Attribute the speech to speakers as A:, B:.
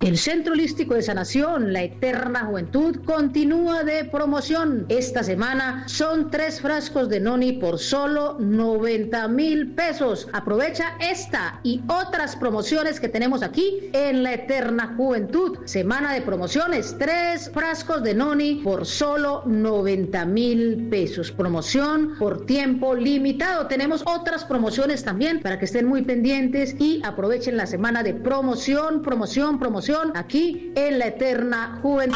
A: El Centro Holístico de Sanación, La Eterna Juventud, continúa de promoción. Esta semana son 3 frascos de Noni por solo 90,000 pesos. Aprovecha esta y otras promociones que tenemos aquí en La Eterna Juventud. Semana de promociones, 3 frascos de Noni por solo 90,000 pesos. Promoción por tiempo limitado. Tenemos otras promociones también para que estén muy pendientes y aprovechen la semana de promoción aquí en La Eterna Juventud.